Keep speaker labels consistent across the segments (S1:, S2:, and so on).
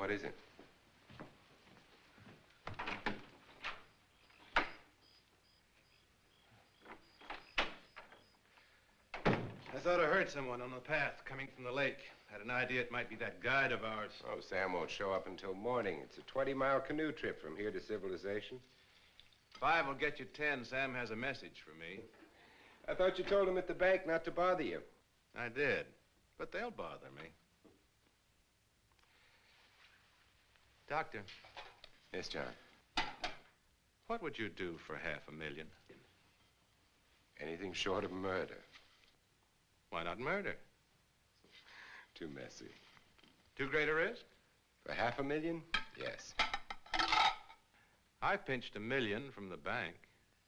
S1: What is it?
S2: I thought I heard someone on the path coming from the lake. Had an idea it might be that guide of ours.
S1: Oh, Sam won't show up until morning. It's a 20-mile canoe trip from here to civilization.
S2: 5 will get you 10. Sam has a message for me.
S1: I thought you told him at the bank not to bother you.
S2: I did, but they'll bother me. Doctor.
S1: Yes, John.
S2: What would you do for $500,000?
S1: Anything short of murder.
S2: Why not murder?
S1: Too messy.
S2: Too great a risk?
S1: For $500,000? Yes.
S2: I pinched $1 million from the bank.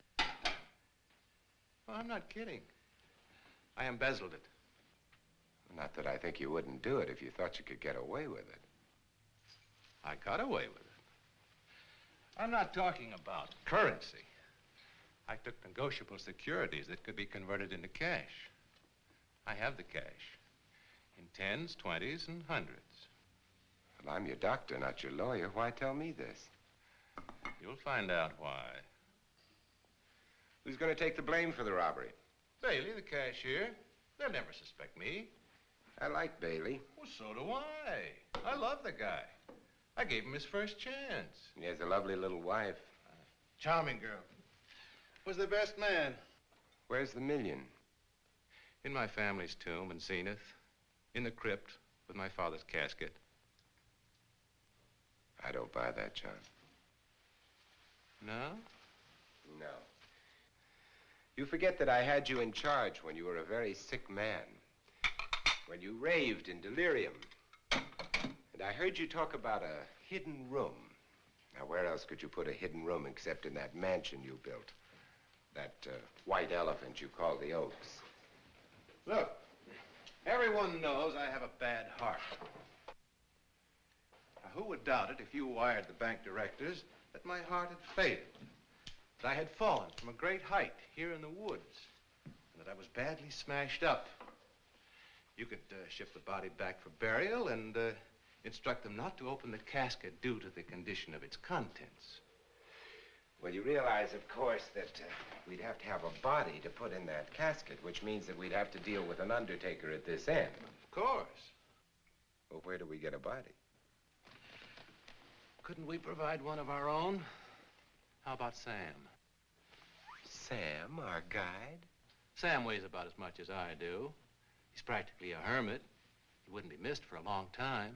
S2: Well, I'm not kidding. I embezzled it.
S1: Not that I think you wouldn't do it if you thought you could get away with it.
S2: I got away with it. I'm not talking about currency. I took negotiable securities that could be converted into cash. I have the cash. In 10s, 20s, and 100s.
S1: Well, I'm your doctor, not your lawyer. Why tell me this?
S2: You'll find out why.
S1: Who's going to take the blame for the robbery?
S2: Bailey, the cashier. They'll never suspect me.
S1: I like Bailey.
S2: Well, so do I. I love the guy. I gave him his first chance.
S1: He has a lovely little wife.
S2: Charming girl. Was the best man.
S1: Where's the $1 million?
S2: In my family's tomb in Zenith. In the crypt with my father's casket.
S1: I don't buy that, John.
S2: No?
S1: No. You forget that I had you in charge when you were a very sick man. When you raved in delirium. And I heard you talk about a hidden room. Now, where else could you put a hidden room except in that mansion you built? That white elephant you call the Oaks.
S2: Look, everyone knows I have a bad heart. Now, who would doubt it if you wired the bank directors that my heart had failed? That I had fallen from a great height here in the woods. And that I was badly smashed up. You could ship the body back for burial and instruct them not to open the casket due to the condition of its contents.
S1: Well, you realize, of course, that we'd have to have a body to put in that casket, which means that we'd have to deal with an undertaker at this end.
S2: Of course.
S1: Well, where do we get a body?
S2: Couldn't we provide one of our own? How about Sam?
S1: Sam, our guide?
S2: Sam weighs about as much as I do. He's practically a hermit. He wouldn't be missed for a long time.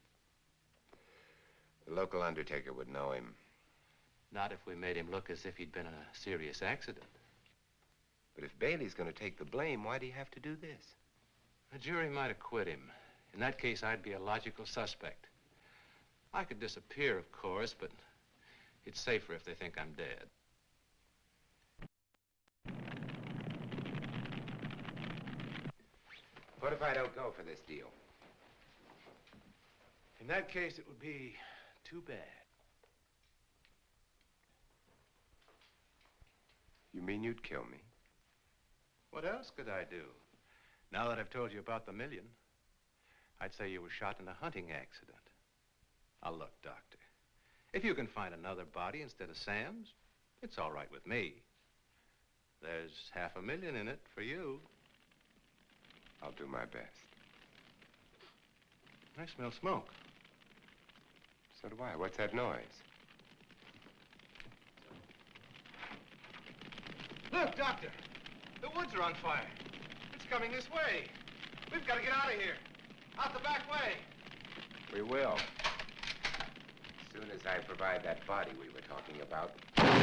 S1: The local undertaker would know him.
S2: Not if we made him look as if he'd been in a serious accident.
S1: But if Bailey's going to take the blame, why'd he have to do this?
S2: The jury might acquit him. In that case, I'd be a logical suspect. I could disappear, of course, but it's safer if they think I'm dead.
S1: What if I don't go for this deal?
S2: In that case, it would be too bad.
S1: You mean you'd kill me?
S2: What else could I do? Now that I've told you about the $1 million, I'd say you were shot in a hunting accident. Now, look, Doctor, if you can find another body instead of Sam's, it's all right with me. There's $500,000 in it for you.
S1: I'll do my best.
S2: I smell smoke.
S1: So do I. What's that noise?
S2: Look, Doctor, the woods are on fire. It's coming this way. We've got to get out of here. Out the back way.
S1: We will. As soon as I provide that body we were talking about.